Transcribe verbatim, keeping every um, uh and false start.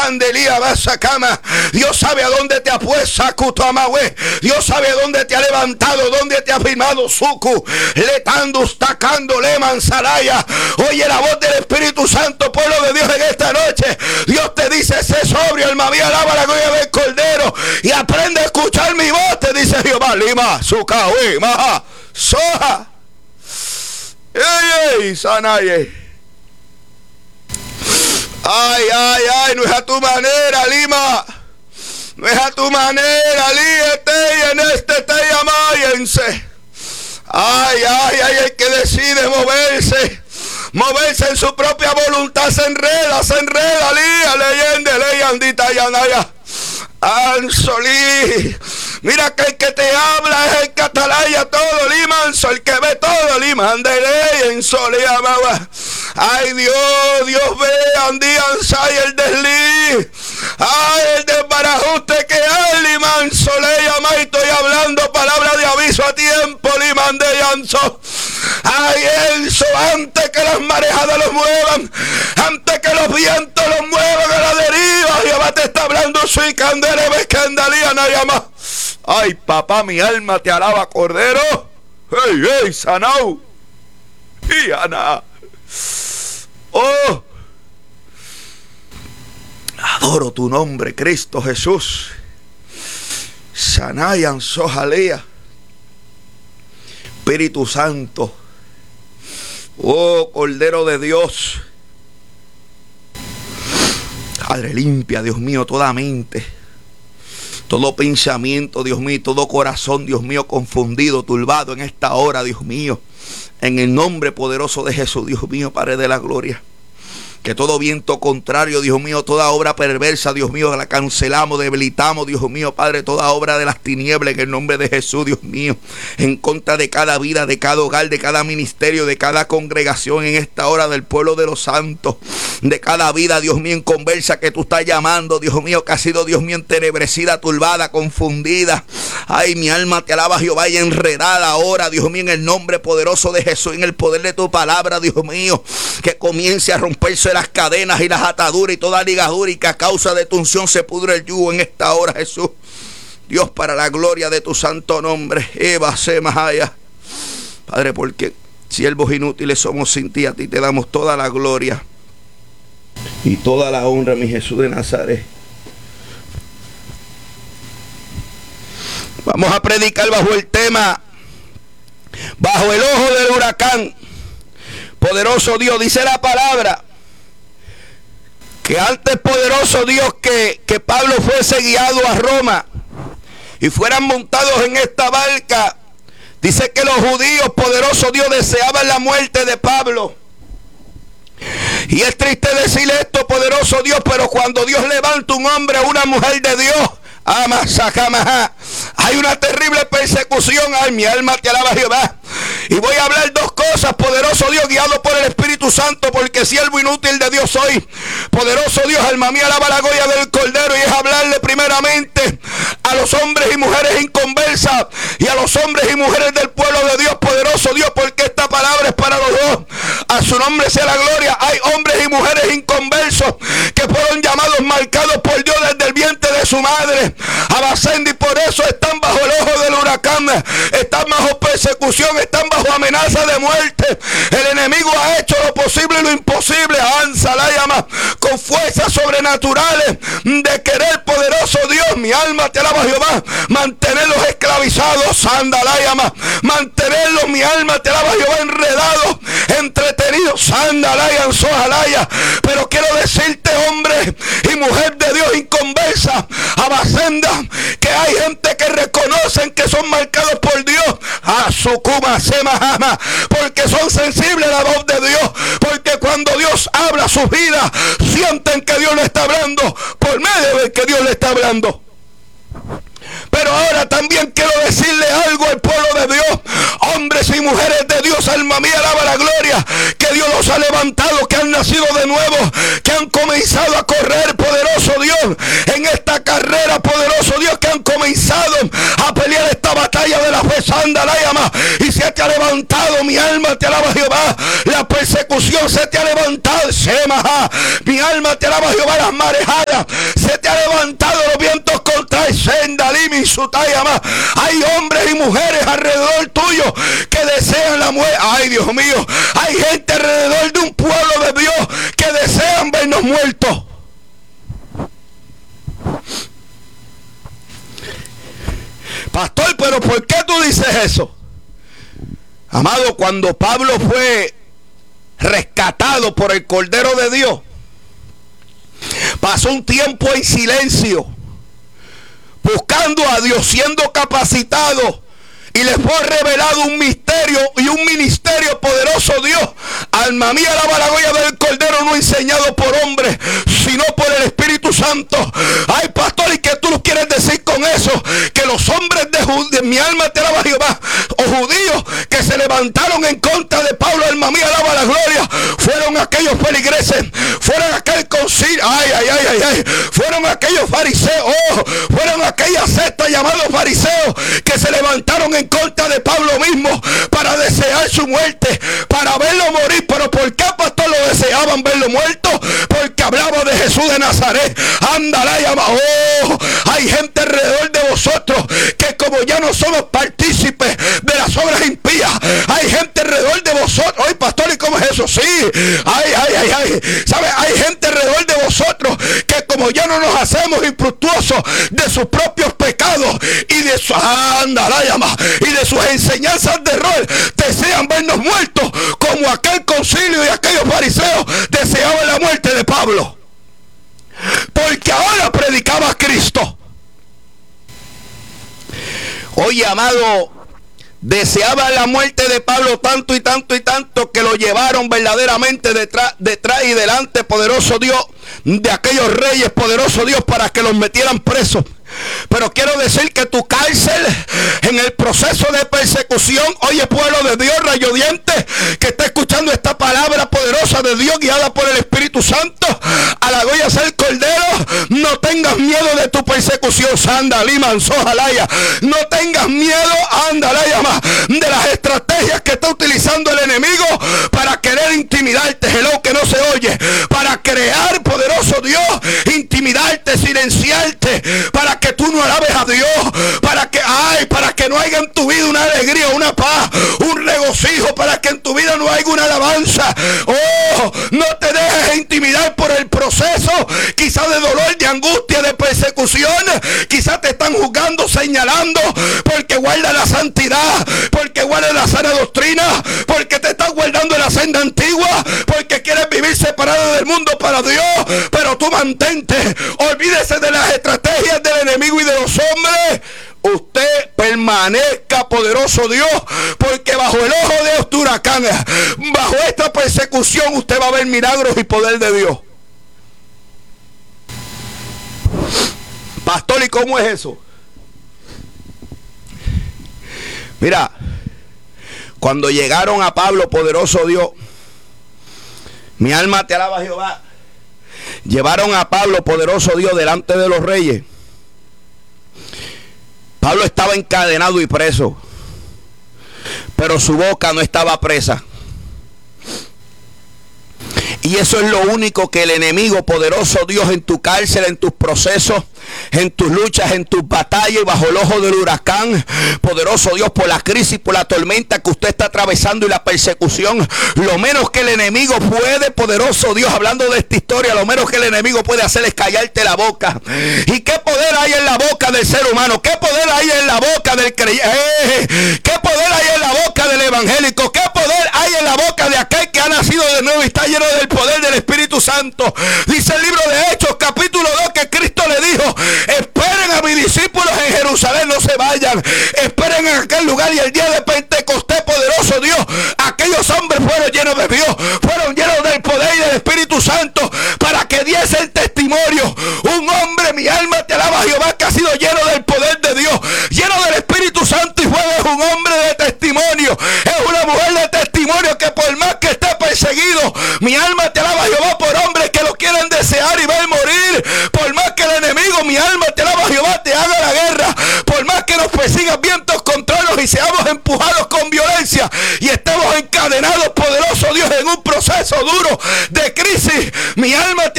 Andelía Basacama. Dios sabe a dónde te ha puesto, Sacutamahue. Dios sabe a dónde te ha levantado, dónde te ha firmado, Suku. Letandus Tacando Leman Saraya. Oye la voz del Espíritu Santo, pueblo de Dios, en esta noche. Dios te dice: sé sobrio, alma mía, alaba la gloria del Cordero y aprende a escuchar mi voz, te dice Jehová. Lima, Sukawi, Maha, Soja. Ey, ey, Sanaye. Ay, ay, ay, no es a tu manera, Lima. No es a tu manera, líete y en este te llamáyense. Ay, ay, ay, el que decide moverse, moverse en su propia voluntad, se enreda, se enreda, lía, leyende, leyandita, yanaya. Ansolí. Mira que el que te habla es el que atalaya todo, Limanso, el que ve todo, Limandele, en Solía, Baba. Ay, Dios, Dios ve, andían, say el desliz. Ay, el desbarajuste que hay, Limanso, le llama, y estoy hablando palabras de aviso a tiempo, Limandeyanso. Ay, Enzo, antes que las marejadas los muevan, antes que los vientos los muevan a la deriva, Jehová te está hablando, soy candela, ves que andalía, no llama. Ay, papá, mi alma te alaba, Cordero. Hey, hey, Sanau. Y Ana. Oh, adoro tu nombre, Cristo Jesús. Sanayan Sojalía. Espíritu Santo. Oh, Cordero de Dios. Padre, limpia, Dios mío, toda mente, todo pensamiento, Dios mío, todo corazón, Dios mío, confundido, turbado en esta hora, Dios mío. En el nombre poderoso de Jesús, Dios mío, Padre de la gloria. Que todo viento contrario, Dios mío, toda obra perversa, Dios mío, la cancelamos, debilitamos, Dios mío, Padre, toda obra de las tinieblas en el nombre de Jesús, Dios mío, en contra de cada vida, de cada hogar, de cada ministerio, de cada congregación en esta hora del pueblo de los santos, de cada vida, Dios mío, en conversa que tú estás llamando, Dios mío, que ha sido, Dios mío, entenebrecida, turbada, confundida. Ay, mi alma te alaba, Jehová, y enredada ahora, Dios mío, en el nombre poderoso de Jesús, en el poder de tu palabra, Dios mío, que comience a romperse las cadenas y las ataduras y toda ligadura, y que a causa de tu unción se pudre el yugo en esta hora, Jesús. Dios, para la gloria de tu santo nombre. Eva se Mahaya. Padre, porque siervos inútiles somos sin ti, a ti te damos toda la gloria y toda la honra, mi Jesús de Nazaret. Vamos a predicar bajo el tema, bajo el ojo del huracán. Poderoso Dios, dice la palabra que antes, poderoso Dios, que, que Pablo fuese guiado a Roma y fueran montados en esta barca, dice que los judíos, poderoso Dios, deseaban la muerte de Pablo. Y es triste decir esto, poderoso Dios, pero cuando Dios levanta un hombre o una mujer de Dios, ama, sacamaja, hay una terrible persecución. Ay, mi alma te alaba, Jehová. Y voy a hablar dos cosas, poderoso Dios, guiado por el Espíritu Santo, porque siervo inútil de Dios soy. Poderoso Dios, alma mía, alaba la gloria del Cordero. Y es hablarle primeramente a los hombres y mujeres inconversas y a los hombres y mujeres del pueblo de Dios, poderoso Dios, porque esta palabra es para los dos. A su nombre sea la gloria. Hay hombres y mujeres inconversos que fueron llamados, marcados por Dios desde el vientre de su madre, Abascendi, y por eso están bajo el ojo del huracán, están bajo persecución, están bajo amenaza de muerte. El enemigo ha hecho lo posible y lo imposible, Ansa la llama, con fuerzas sobrenaturales de querer, poderoso Dios, mi alma te alaba, Jehová, mantenerlos esclavizados, anda la llama, mantenerlos, mi alma te alaba, Jehová, enredados, entretenidos, anda la llama, sojalaya. Pero quiero decirte, hombre y mujer de Dios inconversa, Abasenda, que hay gente que reconocen que son marcados por Dios, a su cuma se mahama, porque son sensibles a la voz de Dios, porque cuando Dios habla sus vidas, sienten que Dios le está hablando por medio de que Dios le está hablando. Pero ahora también quiero decirle algo al pueblo de Dios, hombres y mujeres de Dios, alma mía, alaba la gloria, que Dios los ha levantado, que han nacido de nuevo, que han comenzado a correr, poderoso Dios, en esta carrera, poderoso Dios, que han comenzado a pelear esta batalla de la fe, santa la llama, y se te ha levantado, mi alma te alaba, Jehová, la persecución se te ha levantado, Semaha. Mi alma te alaba, Jehová, las marejadas. Se te ha levantado los vientos contra el senda, Limi, Sutayama. Hay hombres y mujeres alrededor tuyo que desean la muerte. Ay, Dios mío, hay gente alrededor de un pueblo de Dios que desean vernos muertos. Pastor, pero ¿por qué tú dices eso? Amado, cuando Pablo fue rescatado por el Cordero de Dios, pasó un tiempo en silencio, buscando a Dios, siendo capacitado, y le fue revelado un misterio y un ministerio poderoso. Dios, alma mía, alaba la gloria del Cordero, no enseñado por hombres, sino por el Espíritu Santo. Ay, pastor, ¿y qué tú quieres decir con eso? Que los hombres de, de mi alma te alaba Jehová, o judíos que se levantaron en contra de Pablo, alma mía, alaba la gloria, fueron aquellos feligreses, fueron aquel concilio, ay, ay, ay, ay, ay, fueron aquellos fariseos, oh, fueron aquella secta llamados fariseos que se levantaron en contra de Pablo mismo para desear su muerte, para verlo morir. Pero ¿por qué, pastor, lo deseaban verlo muerto? Porque hablaba de Jesús de Nazaret. Ándala, llama. Oh, hay gente alrededor de vosotros que, como ya no somos partícipes de las obras impías, hay gente alrededor de vosotros. Ay, pastor, ¿y cómo es eso? Sí, ay, ay, ay, ay. ¿Sabe? Hay gente alrededor de vosotros que, como ya no nos hacemos infructuosos de sus propios pecados y de su ándala, llama, y de sus enseñanzas de error, desean vernos muertos, como aquel concilio y aquellos fariseos deseaban la muerte de Pablo, porque ahora predicaba a Cristo. Oye, amado, deseaban la muerte de Pablo tanto y tanto y tanto que lo llevaron verdaderamente detrás, detrás y delante, poderoso Dios, de aquellos reyes, poderoso Dios, para que los metieran presos. Pero quiero decir que tu cárcel, en el proceso de persecución, oye, pueblo de Dios, rayodiente, que está escuchando esta palabra poderosa de Dios, guiada por el Espíritu Santo, a la gloria sea el Cordero, no tengas miedo de tu persecución, sanda, liman, sojalaya, no tengas miedo, anda, de las estrategias que está utilizando el enemigo para querer intimidarte, hello, que no se oye, para crear, poderoso Dios, intimidarte, silenciarte, para que tú no alabes a Dios, para que, ay, para que no haya en tu vida una alegría, una paz, un regocijo, para que en tu vida no haya una alabanza. Oh, no te dejes intimidar por el proceso, quizás de dolor, de angustia, de persecución. Quizás te están juzgando, señalando, porque guarda la santidad, porque guarda la sana doctrina, porque te estás guardando en la senda antigua, porque quieres vivir separado del mundo para Dios. Pero tú mantente, olvídese de las estrategias del enemigo y de los hombres. Usted permanezca, poderoso Dios, porque bajo el ojo de este huracán, bajo esta persecución, usted va a ver milagros y poder de Dios. Pastor, ¿y cómo es eso? Mira, cuando llegaron a Pablo, poderoso Dios, mi alma te alaba, Jehová. Llevaron a Pablo, poderoso Dios, delante de los reyes. Pablo estaba encadenado y preso, pero su boca no estaba presa. Y eso es lo único que el enemigo, poderoso Dios, en tu cárcel, en tus procesos, en tus luchas, en tus batallas y bajo el ojo del huracán, poderoso Dios, por la crisis, por la tormenta que usted está atravesando y la persecución, lo menos que el enemigo puede, poderoso Dios, hablando de esta historia, lo menos que el enemigo puede hacer es callarte la boca. ¿Y qué poder hay en la boca del ser humano? ¿Qué poder hay en la boca del creyente? Eh, ¿Qué poder hay en la boca del evangélico? ¿Qué poder hay en la boca de aquel que ha nacido de nuevo y está lleno del poder del Espíritu Santo? Dice el libro de Hechos, capítulo dos, que Cristo le dijo: esperen a mis discípulos en Jerusalén, no se vayan, esperen en aquel lugar. Y el día de Pentecostés, poderoso Dios, aquellos hombres fueron llenos de Dios, fueron llenos del poder y del Espíritu Santo, para que diesen testimonio. Un hombre, mi alma te alaba, Jehová, que ha sido lleno del poder de Dios, lleno del Espíritu Santo, y fue un hombre de testimonio, es una mujer de testimonio, que por más que esté perseguido, mi alma te alaba, Jehová, por hombres que lo quieren desear y ver morir, por más que el enemigo, mi alma te alaba, Jehová, te haga la guerra, por más que nos persigan vientos contrarios y seamos empujados con violencia y estemos encadenados, poderoso Dios, en un proceso duro de crisis, Mi alma